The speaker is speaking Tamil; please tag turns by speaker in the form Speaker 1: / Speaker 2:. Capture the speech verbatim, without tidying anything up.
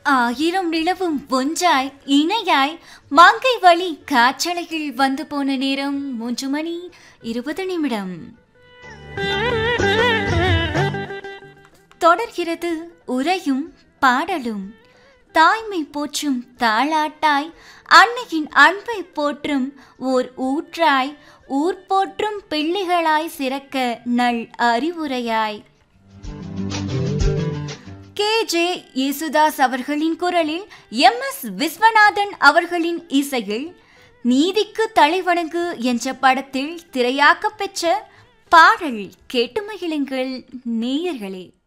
Speaker 1: ஆயிரம் நிலவும் ஒன்றாய் இணையாய் மங்கை வழி காற்றலையில் வந்து போன நேரம் மூன்று மணி இருபது நிமிடம். தொடர்கிறது உரையும் பாடலும். தாய்மை போற்றும் தாளாட்டாய் அன்னையின் அன்பை போற்றும் ஓர் ஊற்றாய் ஊர் போற்றும் பிள்ளைகளாய் சிறக்க நல் அறிவுரையாய். கே ஜே யேசுதாஸ் அவர்களின் குரலில் எம் எஸ் விஸ்வநாதன் அவர்களின் இசையில் நீதிக்கு தலைவணங்கு என்ற படத்தில் திரையாக்கப் பெற்ற பாடல் கேட்டு மகிழுங்கள் நேயர்களே.